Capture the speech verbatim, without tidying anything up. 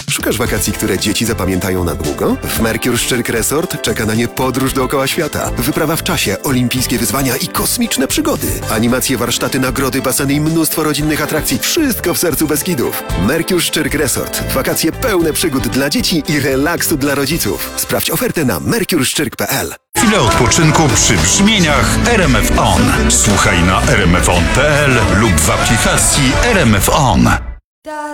Szukasz wakacji, które dzieci zapamiętają na długo? W Mercure Szczyrk Resort czeka na nie podróż dookoła świata. Wyprawa w czasie, olimpijskie wyzwania i kosmiczne przygody. Animacje, warsztaty, nagrody, baseny i mnóstwo rodzinnych atrakcji. Wszystko w sercu Beskidów. Mercure Szczyrk Resort. Wakacje pełne przygód dla dzieci i relaksu dla rodziców. Sprawdź ofertę na mercure szczyrk kropka p l. Chwilę odpoczynku przy brzmieniach R M F On. Słuchaj na r m f on kropka p l lub w aplikacji R M F On.